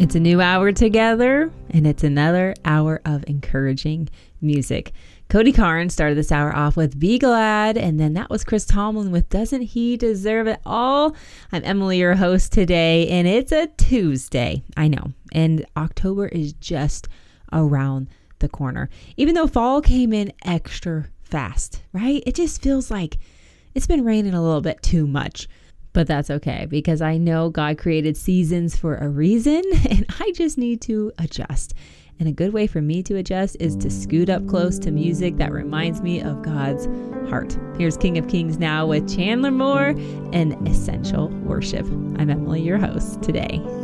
It's a new hour together, and it's another hour of encouraging music. Cody Carnes started this hour off with Be Glad, and then that was Chris Tomlin with Doesn't He Deserve It All? I'm Emily, your host today, and it's a Tuesday. I know, and October is just around the corner. Even though fall came in extra fast, right? It just feels like it's been raining a little bit too much. But that's okay, because I know God created seasons for a reason, and I just need to adjust. And a good way for me to adjust is to scoot up close to music that reminds me of God's heart. Here's King of Kings now with Chandler Moore and Essential Worship. I'm Emily, your host today.